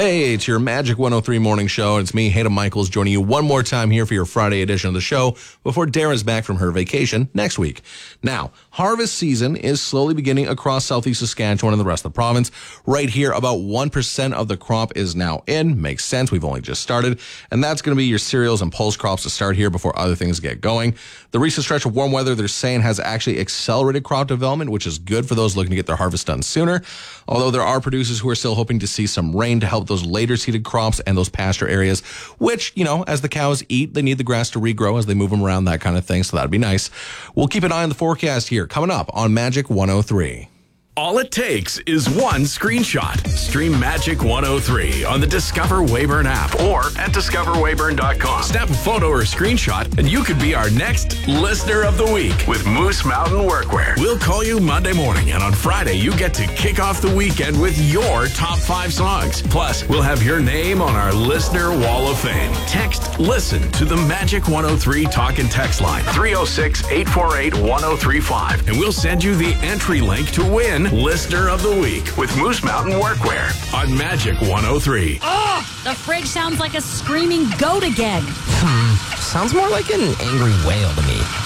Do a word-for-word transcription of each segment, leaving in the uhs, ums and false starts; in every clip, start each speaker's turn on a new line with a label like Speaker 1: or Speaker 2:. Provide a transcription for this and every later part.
Speaker 1: Hey, it's your Magic one oh three morning show. It's me, Hayden Michaels, joining you one more time here for your Friday edition of the show before Darren's back from her vacation next week. Now, harvest season is slowly beginning across southeast Saskatchewan and the rest of the province. Right here, about one percent of the crop is now in. Makes sense. We've only just started. And that's going to be your cereals and pulse crops to start here before other things get going. The recent stretch of warm weather, they're saying, has actually accelerated crop development, which is good for those looking to get their harvest done sooner. Although there are producers who are still hoping to see some rain to help those later seeded crops and those pasture areas, which, you know, as the cows eat, they need the grass to regrow as they move them around, that kind of thing. So that'd be nice. We'll keep an eye on the forecast here coming up on Magic one oh three.
Speaker 2: All it takes is one screenshot. Stream Magic one oh three on the Discover Weyburn app or at discover weyburn dot com. Snap a photo or screenshot and you could be our next Listener of the Week with Moose Mountain Workwear. We'll call you Monday morning, and on Friday you get to kick off the weekend with your top five songs. Plus, we'll have your name on our Listener Wall of Fame. Text LISTEN to the Magic one oh three talk and text line three oh six, eight four eight, one oh three five, and we'll send you the entry link to win Listener of the Week with Moose Mountain Workwear on Magic one oh three.
Speaker 3: Oh, the fridge sounds like a screaming goat again.
Speaker 4: Hmm, sounds more like an angry whale to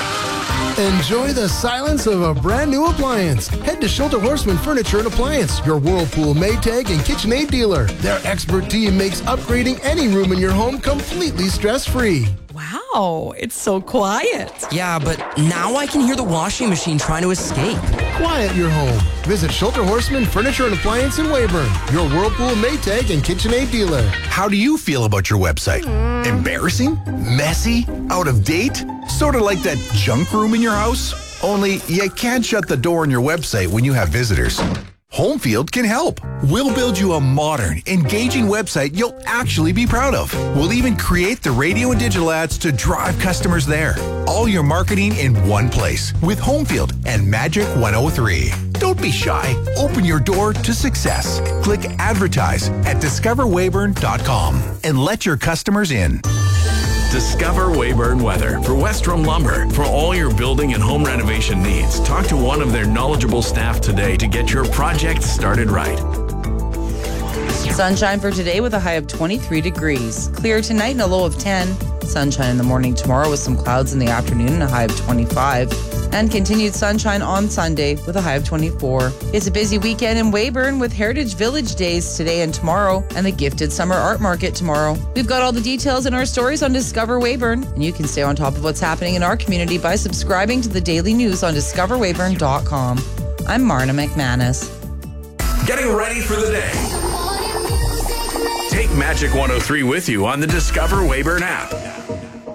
Speaker 4: me.
Speaker 5: Enjoy the silence of a brand new appliance. Head to Shelter Horseman Furniture and Appliance, your Whirlpool, Maytag, and KitchenAid dealer. Their expert team makes upgrading any room in your home completely stress-free.
Speaker 3: Wow, it's so quiet.
Speaker 4: Yeah, but now I can hear the washing machine trying to escape.
Speaker 5: Quiet your home. Visit Shelter Horseman Furniture and Appliance in Weyburn, your Whirlpool, Maytag, and KitchenAid dealer.
Speaker 6: How do you feel about your website? Mm. Embarrassing? Messy? Out of date? Sort of like that junk room in your house? Only you can't shut the door on your website when you have visitors. Homefield can help. We'll build you a modern, engaging website you'll actually be proud of. We'll even create the radio and digital ads to drive customers there. All your marketing in one place with Homefield and Magic one oh three. Don't be shy. Open your door to success. Click advertise at discover weyburn dot com and let your customers in.
Speaker 2: Discover Weyburn Weather for Westrom Lumber. For all your building and home renovation needs, talk to one of their knowledgeable staff today to get your project started right.
Speaker 7: Sunshine for today with a high of twenty-three degrees. Clear tonight and a low of ten. Sunshine in the morning tomorrow with some clouds in the afternoon and a high of twenty-five. And continued sunshine on Sunday with a high of twenty-four. It's a busy weekend in Weyburn with Heritage Village Days today and tomorrow and the Gifted Summer Art Market tomorrow. We've got all the details in our stories on Discover Weyburn, and you can stay on top of what's happening in our community by subscribing to the daily news on discover weyburn dot com. I'm Marna McManus.
Speaker 2: Getting ready for the day. Take Magic one oh three with you on the Discover Weyburn app.